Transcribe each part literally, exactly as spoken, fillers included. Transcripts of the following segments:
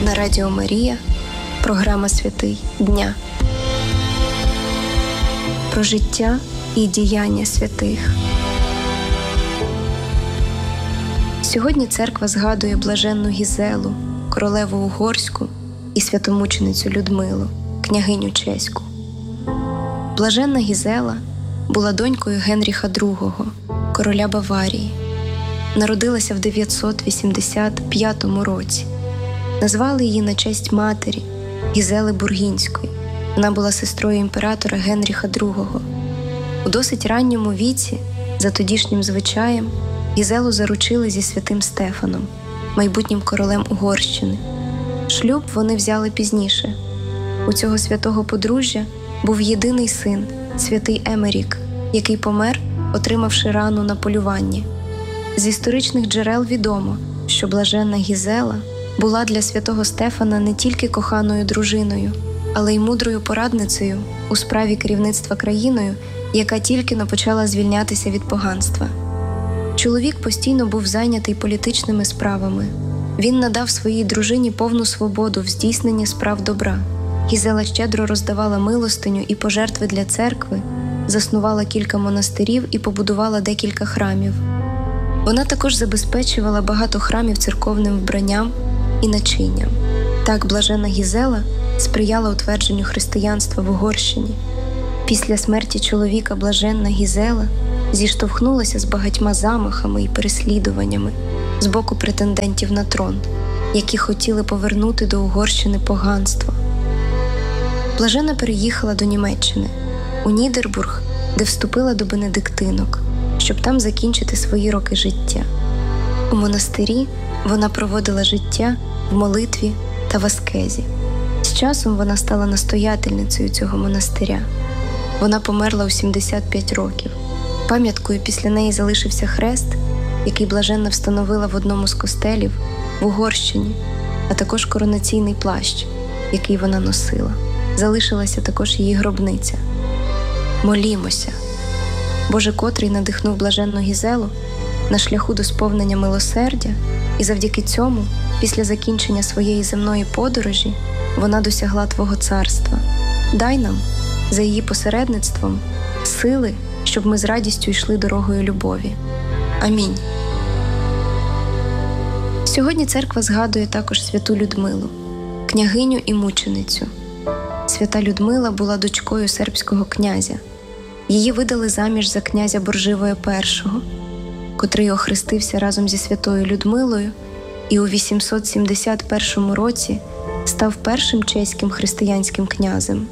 На Радіо Марія програма «Святий дня». Про життя і діяння святих. Сьогодні церква згадує блаженну Гізелу, королеву угорську і святомученицю Людмилу, княгиню чеську. Блаженна Гізела була донькою Генріха другого, короля Баварії. Народилася в дев'ятсот вісімдесят п'ятому році. Назвали її на честь матері Гізели Бургінської. Вона була сестрою імператора Генріха другого. У досить ранньому віці, за тодішнім звичаєм, Гізелу заручили зі святим Стефаном, майбутнім королем Угорщини. Шлюб вони взяли пізніше. У цього святого подружжя був єдиний син, святий Емерік, який помер, отримавши рану на полюванні. З історичних джерел відомо, що блаженна Гізела була для святого Стефана не тільки коханою дружиною, але й мудрою порадницею у справі керівництва країною, яка тільки-но почала звільнятися від поганства. Чоловік постійно був зайнятий політичними справами. Він надав своїй дружині повну свободу в здійсненні справ добра. Гізела щедро роздавала милостиню і пожертви для церкви, заснувала кілька монастирів і побудувала декілька храмів. Вона також забезпечувала багато храмів церковним вбранням і начинням. Так блаженна Гізела сприяла утвердженню християнства в Угорщині. Після смерті чоловіка блаженна Гізела зіштовхнулася з багатьма замахами і переслідуваннями з боку претендентів на трон, які хотіли повернути до Угорщини поганство. Блаженна переїхала до Німеччини, у Нідербург, де вступила до бенедиктинок, щоб там закінчити свої роки життя. У монастирі вона проводила життя в молитві та в аскезі. З часом вона стала настоятельницею цього монастиря. Вона померла у сімдесят п'ять років. Пам'яткою після неї залишився хрест, який блаженна встановила в одному з костелів в Угорщині, а також коронаційний плащ, який вона носила. Залишилася також її гробниця. Молімося. Боже, котрий надихнув блаженну Гізелу на шляху до сповнення милосердя, і завдяки цьому, після закінчення своєї земної подорожі, вона досягла Твого царства. Дай нам, за її посередництвом, сили, щоб ми з радістю йшли дорогою любові. Амінь. Сьогодні церква згадує також святу Людмилу, княгиню і мученицю. Свята Людмила була дочкою сербського князя. Її видали заміж за князя Борживоя першого, котрий охрестився разом зі святою Людмилою і у вісімсот сімдесят першому році став першим чеським християнським князем.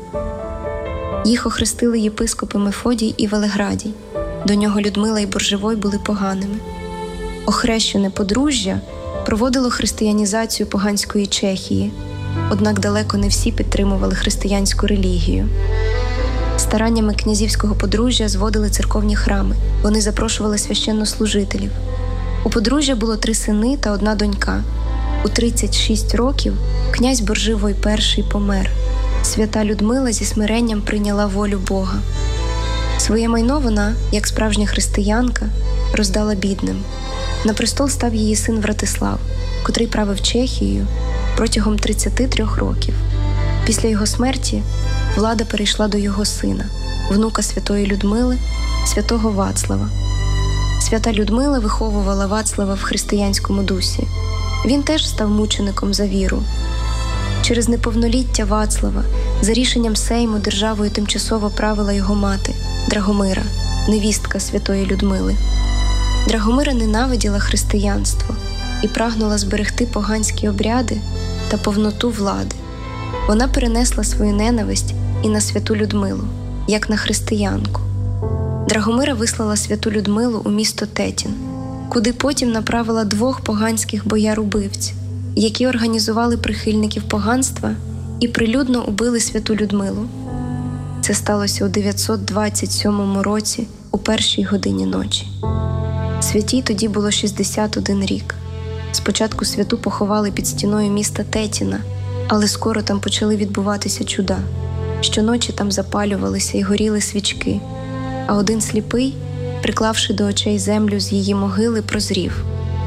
Їх охрестили єпископи Мефодій і Велеградій. До нього Людмила і Борживой були поганими. Охрещене подружжя проводило християнізацію поганської Чехії, однак далеко не всі підтримували християнську релігію. Стараннями князівського подружжя зводили церковні храми. Вони запрошували священнослужителів. У подружжя було три сини та одна донька. У тридцять шість років князь Борживой перший помер. Свята Людмила зі смиренням прийняла волю Бога. Своє майно вона, як справжня християнка, роздала бідним. На престол став її син Вратислав, котрий правив Чехією протягом тридцяти трьох років. Після його смерті влада перейшла до його сина, внука святої Людмили, святого Вацлава. Свята Людмила виховувала Вацлава в християнському дусі. Він теж став мучеником за віру. Через неповноліття Вацлава за рішенням Сейму державою тимчасово правила його мати, Драгомира, невістка святої Людмили. Драгомира ненавиділа християнство і прагнула зберегти поганські обряди та повноту влади. Вона перенесла свою ненависть і на святу Людмилу, як на християнку. Драгомира вислала святу Людмилу у місто Тетін, куди потім направила двох поганських бояр-убивць, які організували прихильників поганства і прилюдно убили святу Людмилу. Це сталося у дев'ятсот двадцять сьомому році у першій годині ночі. Святій тоді було шістдесят один рік. Спочатку святу поховали під стіною міста Тетіна, але скоро там почали відбуватися чуда. Щоночі там запалювалися і горіли свічки, а один сліпий, приклавши до очей землю з її могили, прозрів.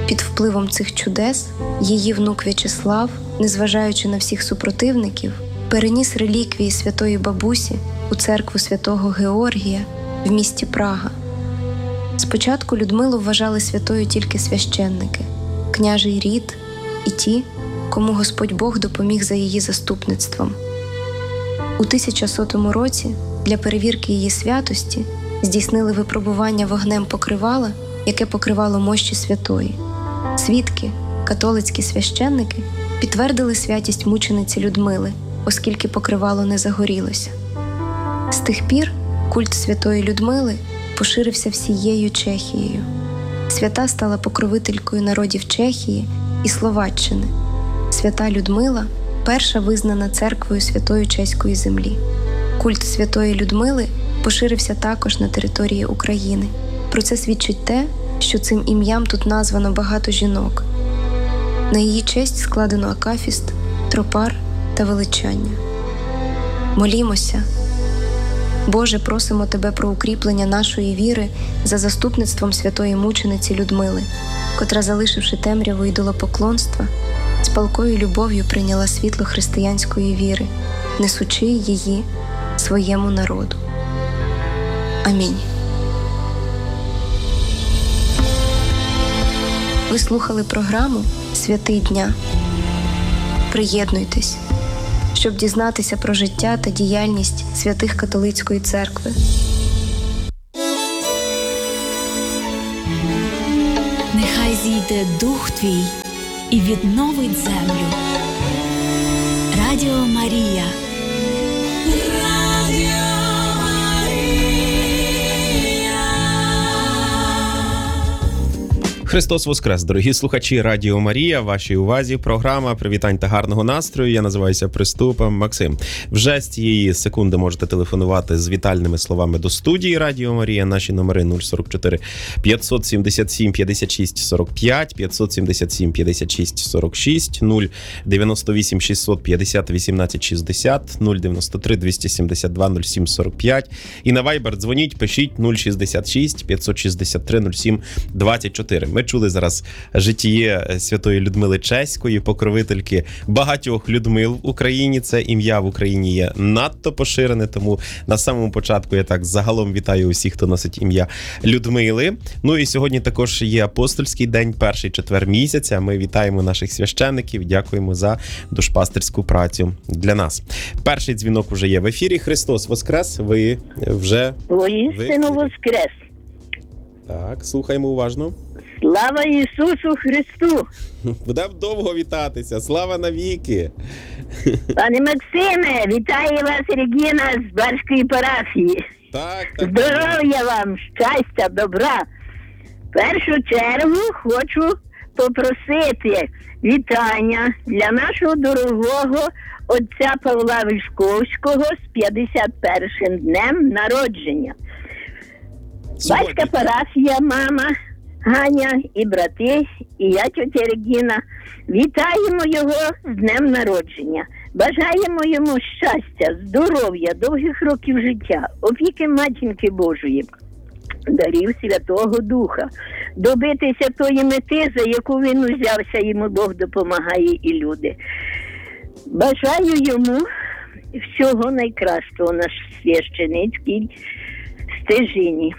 Під впливом цих чудес її внук В'ячеслав, незважаючи на всіх супротивників, переніс реліквії святої бабусі у церкву святого Георгія в місті Прага. Спочатку Людмилу вважали святою тільки священники, княжий рід і ті, кому Господь Бог допоміг за її заступництвом. У тисяча сотому році для перевірки її святості здійснили випробування вогнем покривала, яке покривало мощі святої. Свідки, католицькі священники, підтвердили святість мучениці Людмили, оскільки покривало не загорілося. З тих пір культ святої Людмили поширився всією Чехією. Свята стала покровителькою народів Чехії і Словаччини. Свята Людмила – перша визнана церквою святої чеської землі. Культ святої Людмили поширився також на території України. Про це свідчить те, що цим ім'ям тут названо багато жінок. На її честь складено акафіст, тропар та величання. Молімося. Боже, просимо Тебе про укріплення нашої віри за заступництвом святої мучениці Людмили, котра, залишивши темряву ідолопоклонства, з палкою любов'ю прийняла світло християнської віри, несучи її своєму народу. Амінь. Ви слухали програму «Святий дня». Приєднуйтесь, щоб дізнатися про життя та діяльність святих католицької церкви. Нехай зійде Дух Твій і відновить землю. Радіо Марія. Радіо Христос Воскрес, дорогі слухачі Радіо Марія, вашій увазі програма «Привітань та гарного настрою». Я називаюся Приступом Максим. Вже з цієї секунди можете телефонувати з вітальними словами до студії Радіо Марія. Наші номери нуль сорок чотири п'ятсот сімдесят сім п'ятдесят шість сорок п'ять, п'ятсот сімдесят сім п'ятдесят шість сорок шість, нуль дев'яносто вісім шістсот п'ятдесят вісімнадцять шістдесят, нуль дев'яносто три двісті сімдесят два нуль сім сорок п'ять. І на Viber дзвоніть, пишіть нуль шістдесят шість п'ятсот шістдесят три нуль сім двадцять чотири. Ми чули зараз житіє святої Людмили Чеської, покровительки багатьох Людмил в Україні. Це ім'я в Україні є надто поширене, тому на самому початку я так загалом вітаю усіх, хто носить ім'я Людмили. Ну і сьогодні також є апостольський день, перший четвер місяця. Ми вітаємо наших священників, дякуємо за душпастерську працю для нас. Перший дзвінок вже є в ефірі. Христос Воскрес, ви вже... Воістину Воскрес. Так, слухаємо уважно. Слава Ісусу Христу! Будемо довго вітатися. Слава навіки! Пане Максиме, вітаю вас, Регіна з Барської парафії. Так, так. Здоров'я вам, щастя, добра. В першу чергу хочу попросити вітання для нашого дорогого отця Павла Вишковського з п'ятдесят першим днем народження. Сьогодні. Батька парафія, мама Ганя і брати, і я, тьотя Регіна, вітаємо його з днем народження. Бажаємо йому щастя, здоров'я, довгих років життя, опіки Матінки Божої, дарів Святого Духа, добитися тої мети, за яку він узявся, йому Бог допомагає і люди. Бажаю йому всього найкращого на священицькій стежині.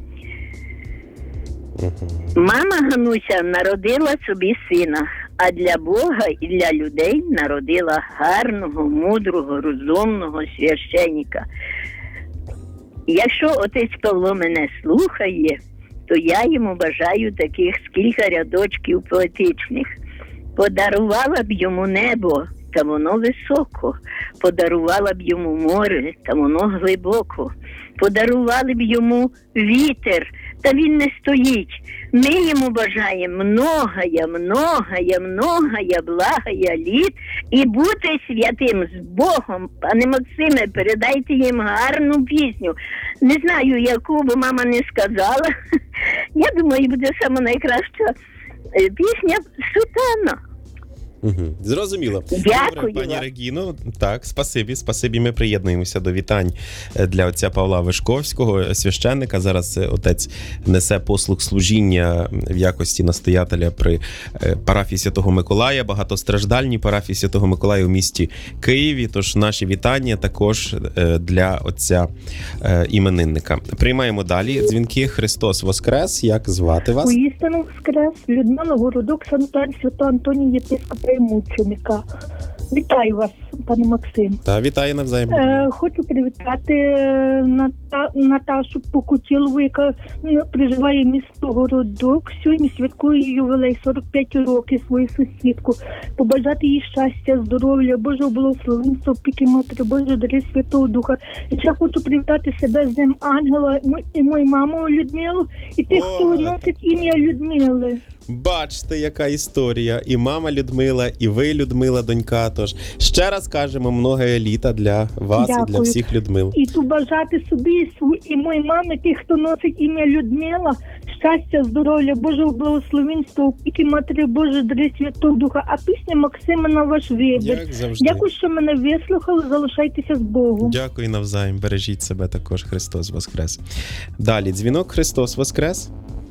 Мама Гануся народила собі сина, а для Бога і для людей народила гарного, мудрого, розумного священника. Якщо отець Павло мене слухає, то я йому бажаю таких кілька рядочків поетичних. Подарувала б йому небо, та воно високо, подарувала б йому море, та воно глибоко, подарували б йому вітер, та він не стоїть. Ми йому бажаємо многая, многая, многая, благая літ і бути святим з Богом. Пане Максиме, передайте їм гарну пісню. Не знаю, яку, бо мама не сказала. Я думаю, буде саме найкраща пісня «Сутана». Угу. Зрозуміло. Дякую Добре, пані вам. Регіно. Так, спасибі, спасибі. Ми приєднуємося до вітань для отця Павла Вишковського, священника. Зараз отець несе послуг служіння в якості настоятеля при парафії Святого Миколая, багатостраждальній парафії Святого Миколая у місті Києві. Тож наші вітання також для отця іменинника. Приймаємо далі дзвінки. Христос Воскрес. Як звати вас? Воістину воскрес, Людмила Городок, Санітар Святого Антонія, єпископа і мученика. Вітаю вас, пане Максим. Та, вітаю навзаєм. Е, хочу привітати Ната, Наташу Покутілову, яка ну, проживає місто Городок. Сьогодні святкує ювілей сорок п'ять років, свою сусідку. Побажати їй щастя, здоров'я, Божого благословенства, опіки Матері Божої, дари Святого Духа. І ще хочу привітати себе з Днем Ангела і мою маму Людмилу, і тих, О, хто носить ім'я Людмили. Бачите, яка історія. І мама Людмила, і ви, Людмила, донька. Тож ще раз кажемо, много літа для вас. Дякую. І для всіх Людмил. І побажати собі і свої- і моїй мамі, тих, хто носить ім'я Людмила, щастя, здоров'я, Божого благословенства, опіки Матері Божої, дари Святого Духа. А пісня Максима на ваш вибір. Як завжди. Дякую, що мене вислухали. Залишайтеся з Богом. Дякую навзаєм. Бережіть себе також. Христос Воскрес. Далі дзвінок. Христос Воскрес.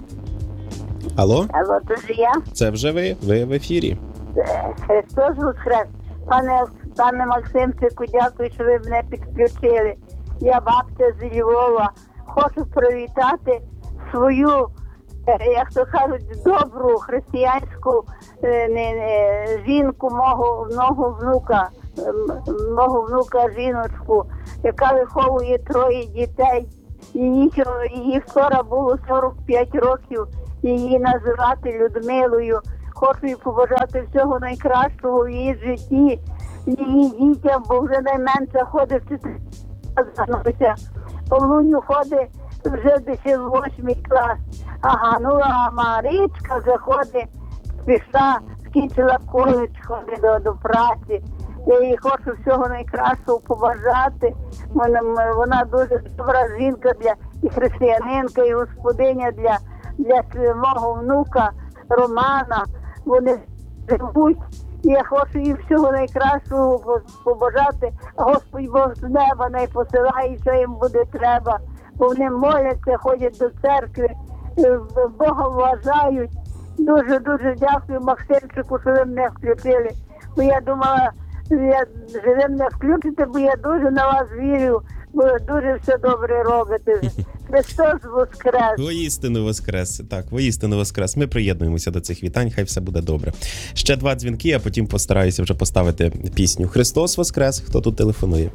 Алло? Алло, дуже я. Це вже ви. Ви в ефірі. Христос Воскрес. Пане, пане Максимчику, дякую, що ви мене підключили. Я бабця з Львова. Хочу привітати свою, е, як то кажуть, добру християнську е, не, не, жінку, мого, мого внука, м- мого внука жіночку, яка виховує троє дітей. Її, її вчора було сорок п'ять років. Її називати Людмилою. Хочу їй побажати всього найкращого в її житті, її дітям, бо вже найменше ходить вчитися. Павлуню ходить вже десь восьмий клас. Ага, ну а Марічка вже ходить, пішла, скінчила коледж, ходить до, до праці. Я їй хочу всього найкращого побажати. Вона, вона дуже добра жінка для і християнинка, і господиня для для мого внука Романа. Вони живуть. І я хочу їм всього найкращого побажати. Господь Бог з неба не посилає, що їм буде треба. Бо вони моляться, ходять до церкви, Бога вважають. Дуже-дуже дякую Максимчику, що ви мене включили. Бо я думала, я, що ви мене включите, бо я дуже на вас вірю. Бо дуже все добре робите. Христос Воскрес! Воістину Воскрес. Так, воістину Воскрес. Ми приєднуємося до цих вітань, хай все буде добре. Ще два дзвінки, а потім постараюся вже поставити пісню. Христос Воскрес. Хто тут телефонує?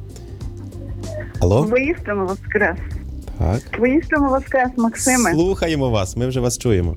Алло? Воістину Воскрес. Так. Воістину Воскрес, Максиме. Слухаємо вас, ми вже вас чуємо.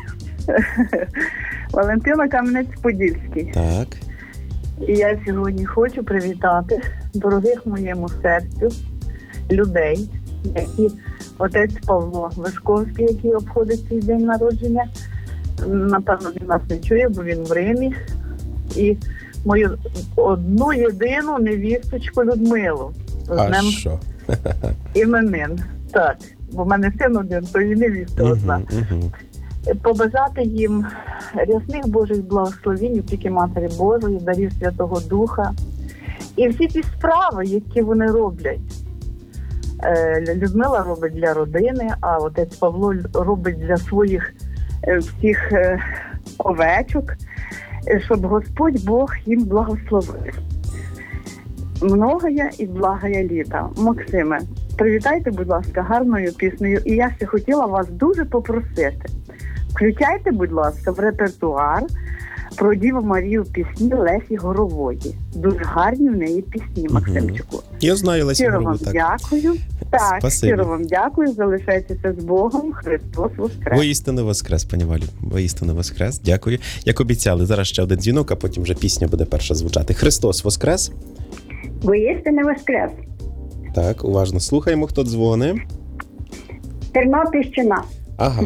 Валентина Кам'янець-Подільський. Так. І я сьогодні хочу привітати дорогих моєму серцю людей, які отець Павло Вишковський, який обходить свій день народження. Напевно, він нас не чує, бо він в Римі. І мою одну єдину невісточку Людмилу. З А днем що? іменин. Так, бо в мене син один, то і невіста одна. Угу, угу. Побажати їм рясних Божих благословень, опіки Матері Божої, дарів Святого Духа. І всі ті справи, які вони роблять. Людмила робить для родини, а отець Павло робить для своїх всіх овечок, щоб Господь Бог їм благословив. Многоя і благая літа. Максиме, привітайте, будь ласка, гарною піснею. І я ще хотіла вас дуже попросити. Включайте, будь ласка, в репертуар про Діву Марію пісні Лесі Горової. Дуже гарні в неї пісні, Максимчику. Я знаю Лесі Щиро Горову, вам так. дякую. Так, Спасибі. щиро вам дякую. Залишайтеся з Богом. Христос Воскрес. Воістину Воскрес, пані Валю. Воістину Воскрес. Дякую. Як обіцяли, зараз ще один дзвінок, а потім вже пісня буде перша звучати. Христос Воскрес. Воістину Воскрес. Так, уважно слухаємо, хто дзвонить. Тернопільщина. Ага.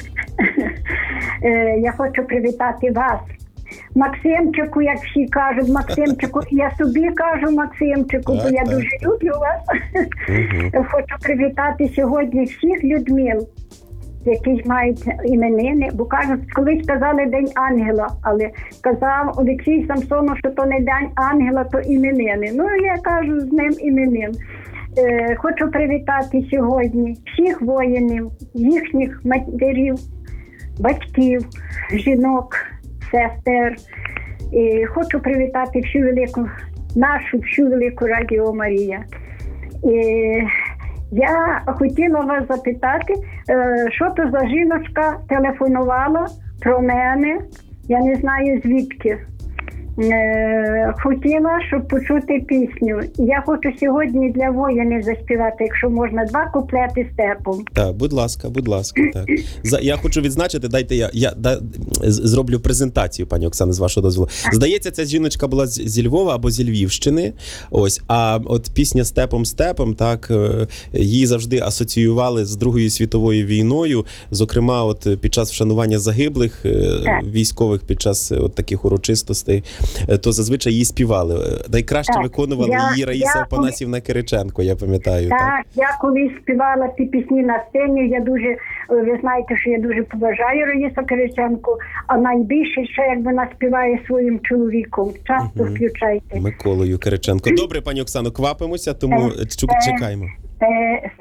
Е, Я хочу привітати вас. Максимчику, як всі кажуть, Максимчику, я собі кажу Максимчику, Так, бо я так. дуже люблю вас. Угу. Хочу привітати сьогодні всіх Людмил. які мають іменини, бо кажуть, колись казали День Ангела, але казав Олексій Самсонов, що то не День Ангела, то іменини. Ну, я кажу, з ним іменин. Е, хочу привітати сьогодні всіх воїнів, їхніх матерів, батьків, жінок, сестер. І хочу привітати всю велику, нашу всю велику Радіо Марія. І я хотіла вас запитати, е, що то за жіночка телефонувала про мене, я не знаю звідки. Е, хотіла, щоб почути пісню. Я хочу сьогодні для воїнів заспівати, якщо можна, два куплети степом. Так, будь ласка, будь ласка. Так. За, я хочу відзначити, дайте я, я да, з- зроблю презентацію, пані Оксано, з вашого дозволу. Здається, ця жіночка була з- зі Львова або зі Львівщини. Ось, а от пісня «Степом, степом», так, е, її завжди асоціювали з Другою світовою війною, зокрема, от під час вшанування загиблих е, Так. військових під час е, от таких урочистостей, е, то зазвичай її співали. Е, Найкраще Так, виконувала я- її Раїса я- Афанасівна Кириченко, я пам'ятаю. Так. Так, я колись співала ці пісні на сцені, я дуже, е, ви знаєте, що я дуже поважаю Раїсу Кириченко, а найбільше ще, як вона співає своїм чоловіком. Часто Мгм. включайте. Миколою Кириченко. Добре, пані Оксано, квапимося, тому Е, чу- е, чекаємо. Е,